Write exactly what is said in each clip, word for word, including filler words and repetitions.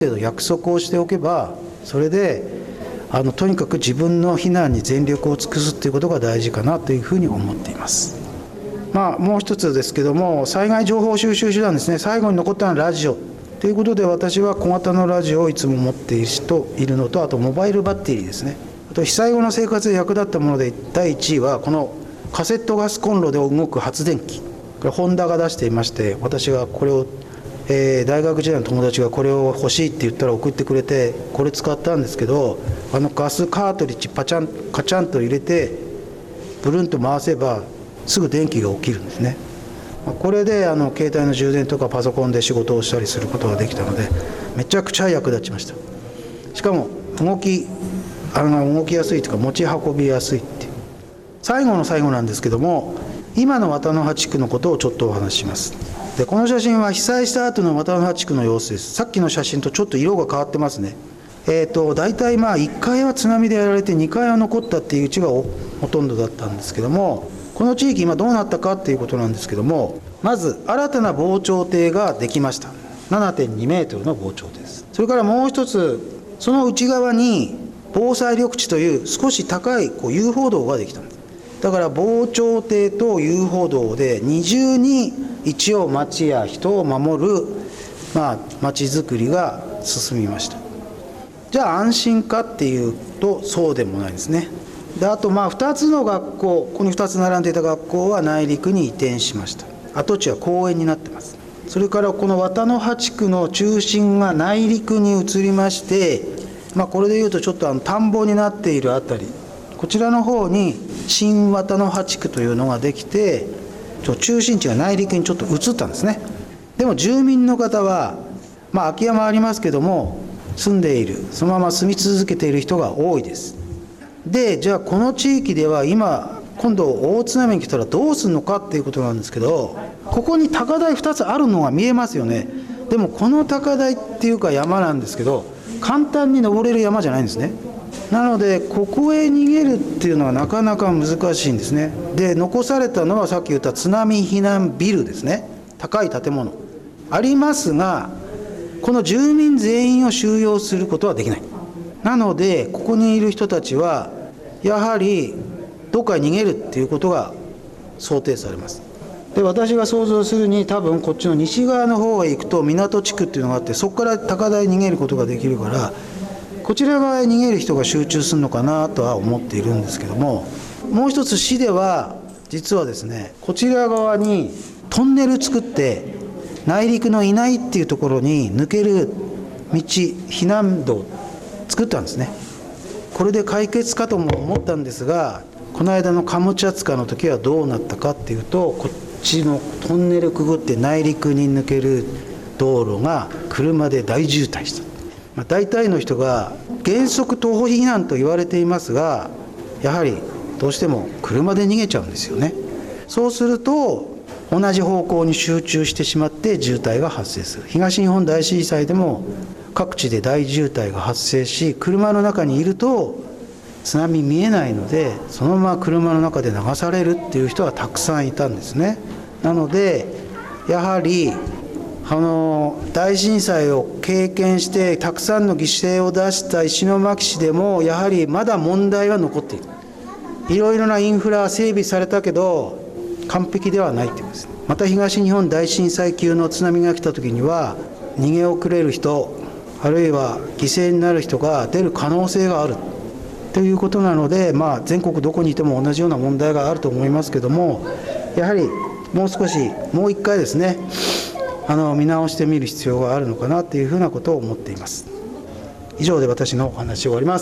程度約束をしておけば、それであのとにかく自分の避難に全力を尽くすということが大事かなというふうに思っています。まあ、もう一つですけども、災害情報収集手段ですね。最後に残ったのはラジオということで、私は小型のラジオをいつも持っているのと、あとモバイルバッテリーですね。あと被災後の生活で役立ったものでだいいちいはこのカセットガスコンロで動く発電機、これホンダが出していまして、私がこれを、えー、大学時代の友達がこれを欲しいって言ったら送ってくれて、これ使ったんですけど、あのガスカートリッジパチャンカチャンと入れてブルンと回せばすぐ電気が起きるんですね。これであの携帯の充電とかパソコンで仕事をしたりすることができたので、めちゃくちゃ役立ちました。しかも動きあの動きやすいというか持ち運びやすいっていう。最後の最後なんですけども、今の渡野葉地区のことをちょっとお話しします。でこの写真は被災した後の渡野葉地区の様子です。さっきの写真とちょっと色が変わってますね。えーと大体まあいっかいは津波でやられてにかいは残ったっていううちがほとんどだったんですけども、この地域今どうなったかっていうことなんですけども、まず新たな防潮堤ができました。 ななてんにメートルの防潮堤です。それからもう一つ、その内側に防災緑地という少し高いこう遊歩道ができたんです。だから防潮堤と遊歩道で二重に一応町や人を守る、まあ、町づくりが進みました。じゃあ安心かっていうとそうでもないですね。であとまあふたつの学校、ここにふたつ並んでいた学校は内陸に移転しました。跡地は公園になってます。それからこの渡野葉地区の中心が内陸に移りまして、まあ、これでいうとちょっとあの田んぼになっているあたり、こちらの方に新渡野葉地区というのができて、中心地が内陸にちょっと移ったんですね。でも住民の方は、まあ、空き家もありますけども住んでいる、そのまま住み続けている人が多いです。でじゃあこの地域では今今度大津波に来たらどうするのかっていうことなんですけど、ここに高台ふたつあるのが見えますよね。でもこの高台っていうか山なんですけど、簡単に登れる山じゃないんですね。なのでここへ逃げるっていうのはなかなか難しいんですね。で残されたのはさっき言った津波避難ビルですね。高い建物ありますが、この住民全員を収容することはできない。なのでここにいる人たちはやはりどっかに逃げるっていうことが想定されます。で私が想像するに、多分こっちの西側の方へ行くと港地区っていうのがあって、そこから高台に逃げることができるから、こちら側へ逃げる人が集中するのかなとは思っているんですけども、もう一つ市では実はですね、こちら側にトンネル作って内陸のいないっていうところに抜ける道、避難道作ったんですね。これで解決かとも思ったんですが、この間のカムチャツカの時はどうなったかっていうと、こっちのトンネルくぐって内陸に抜ける道路が車で大渋滞した。まあ、大体の人が原則徒歩避難と言われていますが、やはりどうしても車で逃げちゃうんですよね。そうすると同じ方向に集中してしまって渋滞が発生する。東日本大震災でも各地で大渋滞が発生し、車の中にいると津波見えないので、そのまま車の中で流されるっていう人はたくさんいたんですね。なのでやはりあの大震災を経験してたくさんの犠牲を出した石巻市でも、やはりまだ問題は残っている。いろいろなインフラは整備されたけど完璧ではないということです。また東日本大震災級の津波が来た時には、逃げ遅れる人、あるいは犠牲になる人が出る可能性があるということなので、まあ、全国どこにいても同じような問題があると思いますけども、やはりもう少しもう一回ですね、あの見直してみる必要があるのかなというふうなことを思っています。以上で私のお話を終わります。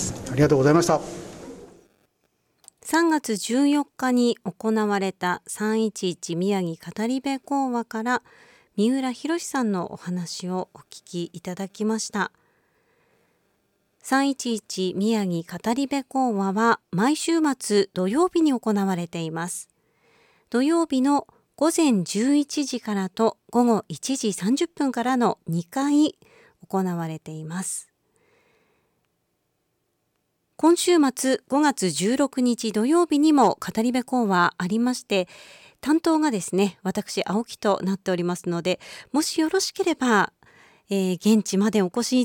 ありがとうございました。 さんがつじゅうよっかに行われたさんいちいち宮城語り部講話から三浦博さんのお話をお聞きいただきました。さんいちいち宮城語り部講話は毎週末土曜日に行われています。土曜日のごぜんじゅういちじからとごごいちじさんじゅっぷんからのにかい行われています。今週末ごがつじゅうろくにち土曜日にも語り部講話ありまして、担当がですね、私青木となっておりますので、もしよろしければ、 えー現地までお越し